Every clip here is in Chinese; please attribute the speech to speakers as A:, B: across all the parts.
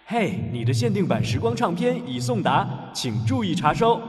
A: 嘿，你的限定版时光唱片已送达，请注意查收。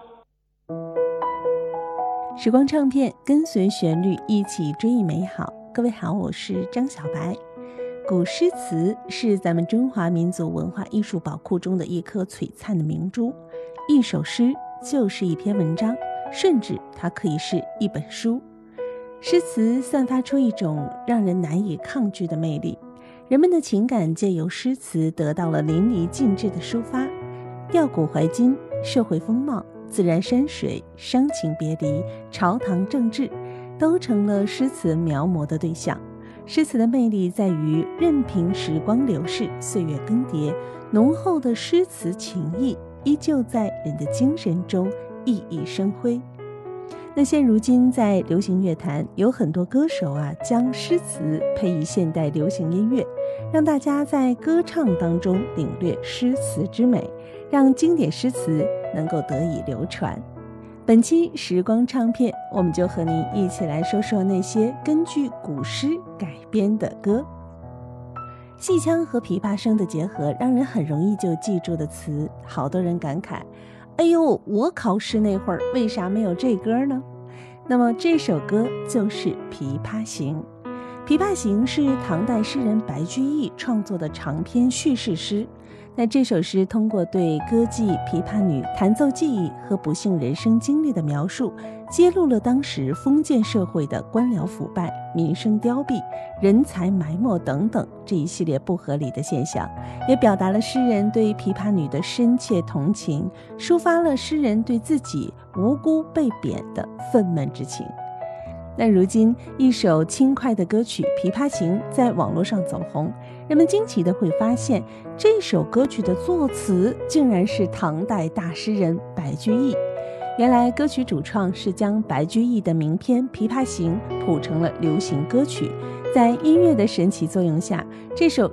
B: 时光唱片跟随旋律一起追忆美好。各位好，我是张小白。古诗词是咱们中华民族文化艺术宝库中的一颗璀璨的明珠，一首诗就是一篇文章，甚至它可以是一本书。诗词散发出一种让人难以抗拒的魅力，人们的情感借由诗词得到了淋漓尽致的抒发，吊古怀今，社会风貌，自然山水，伤情别离，朝堂政治，都成了诗词描摹的对象。诗词的魅力在于任凭时光流逝，岁月更迭，浓厚的诗词情谊依旧在人的精神中熠熠生辉。那现如今在流行乐坛有很多歌手将诗词配以现代流行音乐，让大家在歌唱当中领略诗词之美，让经典诗词能够得以流传。本期时光唱片，我们就和您一起来说说那些根据古诗改编的歌。戏腔和琵琶声的结合，让人很容易就记住的词，好多人感慨，哎呦，我考试那会儿为啥没有这歌呢？那么这首歌就是《琵琶行》。《琵琶行》是唐代诗人白居易创作的长篇叙事诗。那这首诗通过对歌妓、琵琶女弹奏技艺和不幸人生经历的描述，揭露了当时封建社会的官僚腐败、民生凋敝、人才埋没等等这一系列不合理的现象，也表达了诗人对琵琶女的深切同情，抒发了诗人对自己无辜被贬的愤懑之情。那如今一首轻快的歌曲《琵琶行》在网络上走红，人们惊奇地会发现，这首歌曲的作词竟然是唐代大诗人白居易。原来歌曲主创是将白居易的名篇《琵琶行》谱成了流行歌曲，在音乐的神奇作用下，这首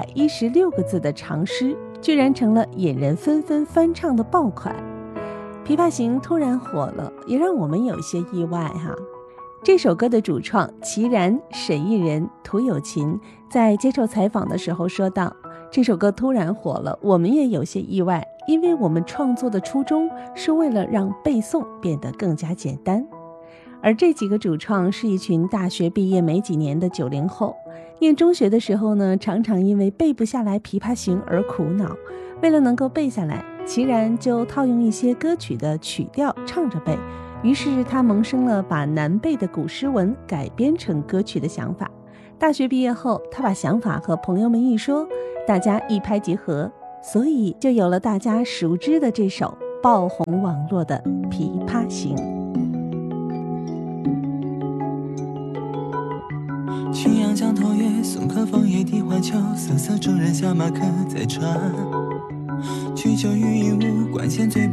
B: 616个字的长诗居然成了引人纷纷翻唱的爆款。《琵琶行》突然火了，也让我们有些意外这首歌的主创齐然、沈艺人、涂友琴在接受采访的时候说道，这首歌突然火了，我们也有些意外，因为我们创作的初衷是为了让背诵变得更加简单。而这几个主创是一群大学毕业没几年的90后，念中学的时候呢，常常因为背不下来《琵琶行》而苦恼，为了能够背下来，齐然就套用一些歌曲的曲调唱着背，于是他萌生了把难背的古诗文改编成歌曲的想法。大学毕业后，他把想法和朋友们一说，大家一拍即合，所以就有了大家熟知的这首爆红网络的《琵琶行》。
C: 浔阳江头月，送客枫叶荻花秋，瑟瑟主人下马客在船。曲酒欲饮无，管弦醉